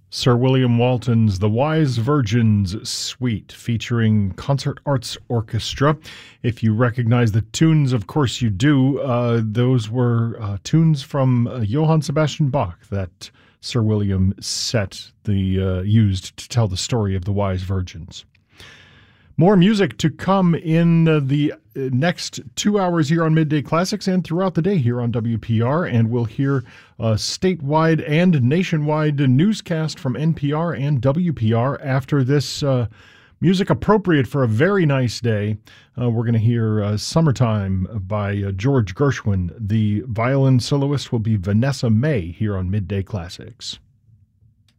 Sir William Walton's The Wise Virgin's Suite, featuring Concert Arts Orchestra. If you recognize the tunes, of course you do. Those were tunes from Johann Sebastian Bach that Sir William used to tell the story of the Wise Virgins. More music to come in the next 2 hours here on Midday Classics and throughout the day here on WPR. And we'll hear a statewide and nationwide newscast from NPR and WPR after this music appropriate for a very nice day. We're going to hear Summertime by George Gershwin. The violin soloist will be Vanessa May here on Midday Classics.